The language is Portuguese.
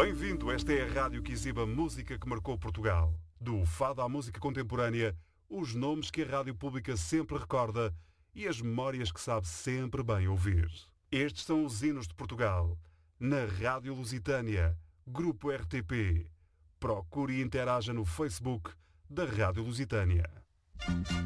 Bem-vindo, esta é a rádio que exibe a música que marcou Portugal. Do fado à música contemporânea, os nomes que a rádio pública sempre recorda e as memórias que sabe sempre bem ouvir. Estes são os hinos de Portugal. Na Rádio Lusitânia, Grupo RTP. Procure e interaja no Facebook da Rádio Lusitânia.